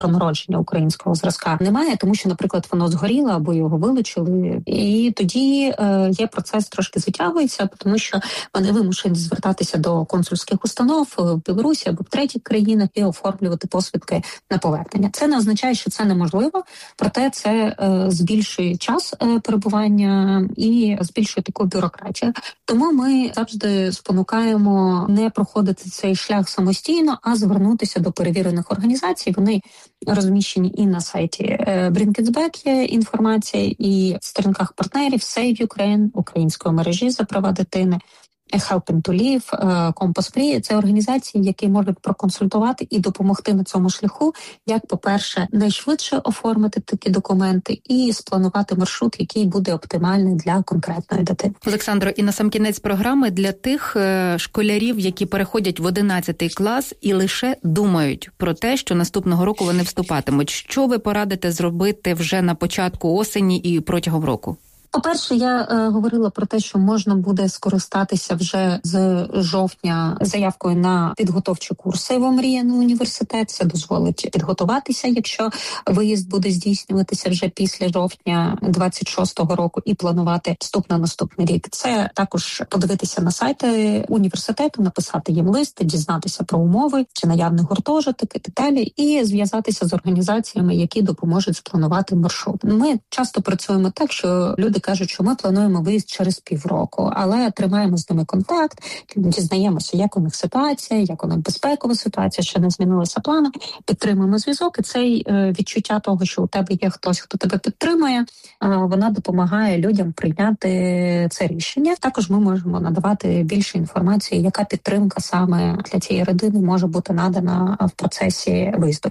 про народження українського зразка немає, тому що, наприклад, воно згоріло або його вилучили. І тоді є процес трошки затягується, тому що вони вимушені звертатися до консульських установ в Білорусі або в третіх країнах і оформлювати посвідки на повернення. Це не означає, що це неможливо, проте це збільшує час перебування і збільшує таку бюрократію. Тому ми завжди спонукаємо не проходити цей шлях самостійно, а звернутися до перевірених організацій. Вони розміщені і на сайті Bring є інформація, і в сторінках партнерів Save Ukraine, української мережі за права дитини, Helping to Live, Compass Free – це організації, які можуть проконсультувати і допомогти на цьому шляху, як, по-перше, найшвидше оформити такі документи і спланувати маршрут, який буде оптимальний для конкретної дитини. Олександро, і на сам кінець програми для тих школярів, які переходять в 11 клас і лише думають про те, що наступного року вони вступатимуть. Що ви порадите зробити вже на початку осені і протягом року? По-перше, я говорила про те, що можна буде скористатися вже з жовтня заявкою на підготовчі курси в омріяний університет. Це дозволить підготуватися, якщо виїзд буде здійснюватися вже після жовтня 26-го року і планувати вступ на наступний рік. Це також подивитися на сайти університету, написати їм лист, дізнатися про умови, чи наявний гуртожиток і так далі, і зв'язатися з організаціями, які допоможуть спланувати маршрут. Ми часто працюємо так, що люди кажуть, що ми плануємо виїзд через півроку, але тримаємо з ними контакт, дізнаємося, як у них ситуація, як у них безпекова ситуація, що не змінилися плани, підтримуємо зв'язок, і цей відчуття того, що у тебе є хтось, хто тебе підтримує, вона допомагає людям прийняти це рішення. Також ми можемо надавати більше інформації, яка підтримка саме для цієї родини може бути надана в процесі виїзду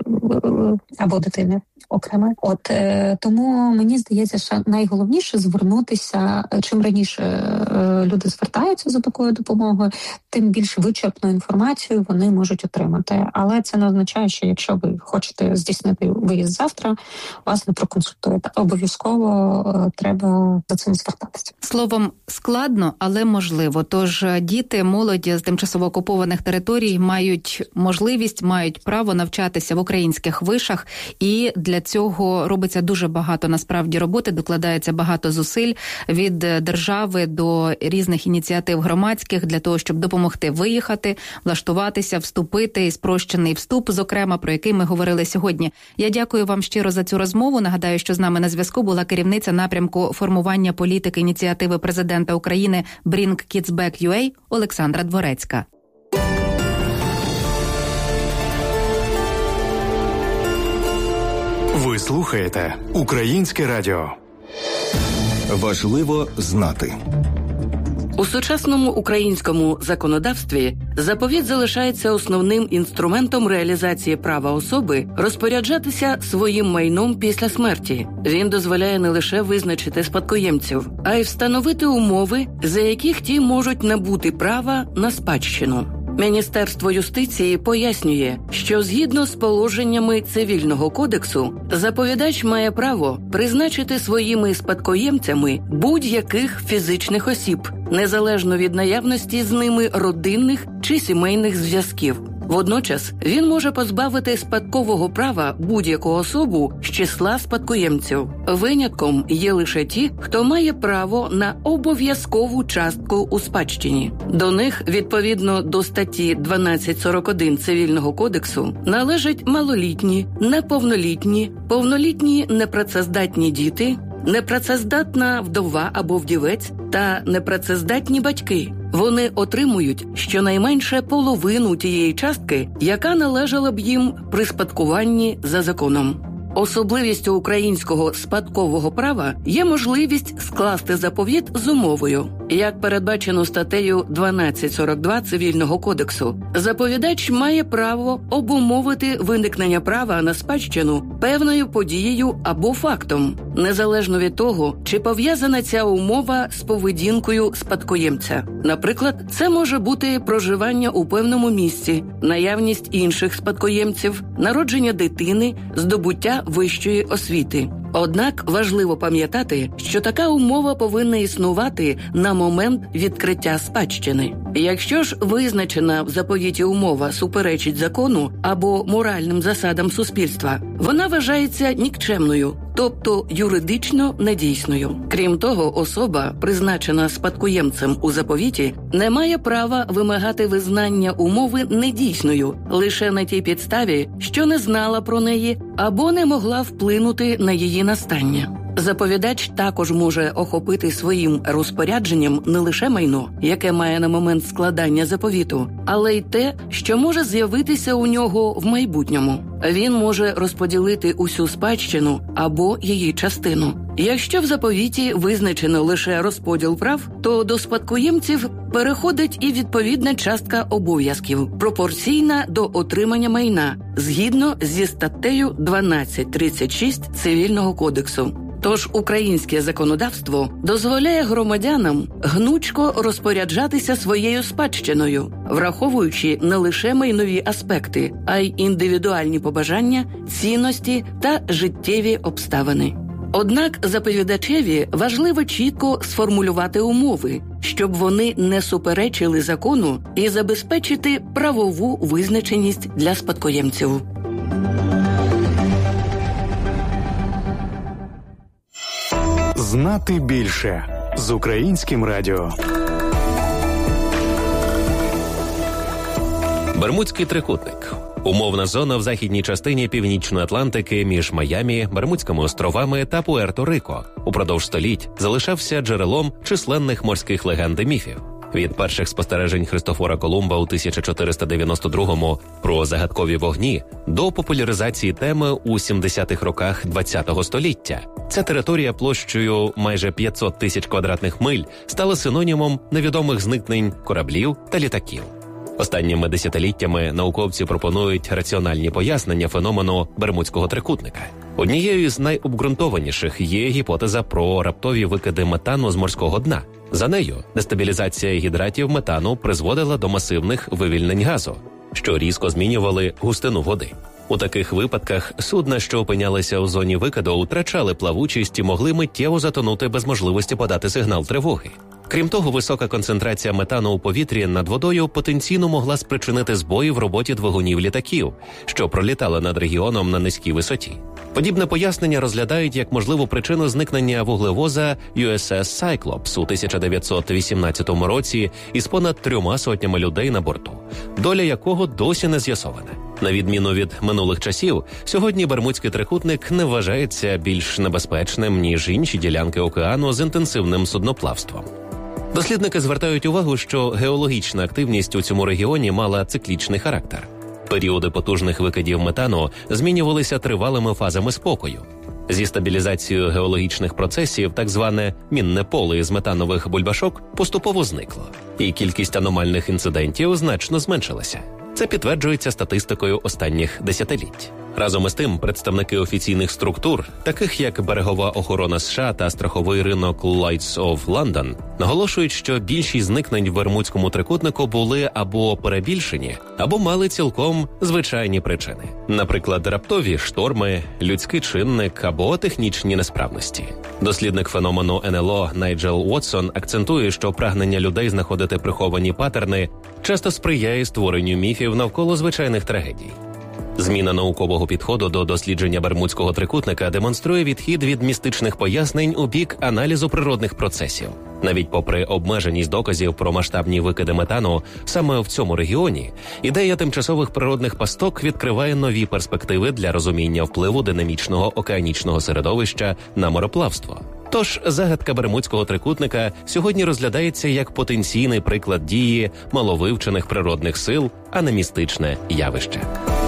або дитини окремо. Тому мені здається, що найголовніше звернутися, чим раніше люди звертаються за такою допомогою, тим більш вичерпну інформацію вони можуть отримати. Але це не означає, що якщо ви хочете здійснити виїзд завтра, вас не проконсультують. Обов'язково треба за цим звертатися. Словом, складно, але можливо. Тож діти, молодь з тимчасово окупованих територій мають можливість, мають право навчатися в українських вишах, і для цього робиться дуже багато насправді роботи, докладається багато зусиль від держави до різних ініціатив громадських для того, щоб допомогти виїхати, влаштуватися, вступити і спрощений вступ, зокрема, про який ми говорили сьогодні. Я дякую вам щиро за цю розмову. Нагадаю, що з нами на зв'язку була керівниця напрямку формування політики ініціативи президента України Bring Kids Back UA Олександра Дворецька. Ви слухаєте Українське радіо. Важливо знати. У сучасному українському законодавстві заповіт залишається основним інструментом реалізації права особи розпоряджатися своїм майном після смерті. Він дозволяє не лише визначити спадкоємців, а й встановити умови, за яких ті можуть набути права на спадщину. Міністерство юстиції пояснює, що згідно з положеннями Цивільного кодексу, заповідач має право призначити своїми спадкоємцями будь-яких фізичних осіб, незалежно від наявності з ними родинних чи сімейних зв'язків. Водночас він може позбавити спадкового права будь-яку особу з числа спадкоємців. Винятком є лише ті, хто має право на обов'язкову частку у спадщині. До них, відповідно до статті 1241 Цивільного кодексу, належать малолітні, неповнолітні, повнолітні непрацездатні діти, непрацездатна вдова або вдівець та непрацездатні батьки. Вони отримують щонайменше половину тієї частки, яка належала б їм при спадкуванні за законом. Особливістю українського спадкового права є можливість скласти заповіт з умовою. Як передбачено статтею 1242 Цивільного кодексу, заповідач має право обумовити виникнення права на спадщину певною подією або фактом, незалежно від того, чи пов'язана ця умова з поведінкою спадкоємця. Наприклад, це може бути проживання у певному місці, наявність інших спадкоємців, народження дитини, здобуття вищої освіти. Однак важливо пам'ятати, що така умова повинна існувати на момент відкриття спадщини. Якщо ж визначена в заповіті умова суперечить закону або моральним засадам суспільства, вона вважається нікчемною, тобто юридично недійсною. Крім того, особа, призначена спадкоємцем у заповіті, не має права вимагати визнання умови недійсною лише на тій підставі, що не знала про неї або не могла вплинути на її настання. Заповідач також може охопити своїм розпорядженням не лише майно, яке має на момент складання заповіту, але й те, що може з'явитися у нього в майбутньому. Він може розподілити усю спадщину або її частину. Якщо в заповіті визначено лише розподіл прав, то до спадкоємців переходить і відповідна частка обов'язків, пропорційна до отримання майна, згідно зі статтею 1236 Цивільного кодексу. Тож українське законодавство дозволяє громадянам гнучко розпоряджатися своєю спадщиною, враховуючи не лише майнові аспекти, а й індивідуальні побажання, цінності та життєві обставини. Однак заповідачеві важливо чітко сформулювати умови, щоб вони не суперечили закону і забезпечити правову визначеність для спадкоємців. Знати більше з Українським радіо. Бермудський трикутник. Умовна зона в західній частині Північної Атлантики між Майамі, Бермудськими островами та Пуерто-Рико упродовж століть залишався джерелом численних морських легенд і міфів. Від перших спостережень Христофора Колумба у 1492-му про загадкові вогні до популяризації теми у 70-х роках ХХ століття. Ця територія площею майже 500 тисяч квадратних миль стала синонімом невідомих зникнень кораблів та літаків. Останніми десятиліттями науковці пропонують раціональні пояснення феномену Бермудського трикутника. Однією з найобґрунтованіших є гіпотеза про раптові викиди метану з морського дна. За нею, дестабілізація гідратів метану призводила до масивних вивільнень газу, що різко змінювали густину води. У таких випадках судна, що опинялися у зоні викиду, втрачали плавучість і могли миттєво затонути без можливості подати сигнал тривоги. Крім того, висока концентрація метану у повітрі над водою потенційно могла спричинити збої в роботі двигунів літаків, що пролітали над регіоном на низькій висоті. Подібне пояснення розглядають як можливу причину зникнення вуглевоза USS Cyclops у 1918 році із понад 300 людей на борту, доля якого досі не з'ясована. На відміну від минулих часів, сьогодні Бермудський трикутник не вважається більш небезпечним, ніж інші ділянки океану з інтенсивним судноплавством. Дослідники звертають увагу, що геологічна активність у цьому регіоні мала циклічний характер. Періоди потужних викидів метану змінювалися тривалими фазами спокою. Зі стабілізацією геологічних процесів так зване мінне поле із метанових бульбашок поступово зникло, і кількість аномальних інцидентів значно зменшилася. Це підтверджується статистикою останніх десятиліть. Разом із тим, представники офіційних структур, таких як Берегова охорона США та страховий ринок Lloyd's of London, наголошують, що більшість зникнень в Бермудському трикутнику були або перебільшені, або мали цілком звичайні причини. Наприклад, раптові шторми, людський чинник або технічні несправності. Дослідник феномену НЛО Найджел Уотсон акцентує, що прагнення людей знаходити приховані паттерни часто сприяє створенню міфів навколо звичайних трагедій. Зміна наукового підходу до дослідження Бермудського трикутника демонструє відхід від містичних пояснень у бік аналізу природних процесів. Навіть попри обмеженість доказів про масштабні викиди метану саме в цьому регіоні, ідея тимчасових природних пасток відкриває нові перспективи для розуміння впливу динамічного океанічного середовища на мореплавство. Тож загадка Бермудського трикутника сьогодні розглядається як потенційний приклад дії маловивчених природних сил, а не містичне явище.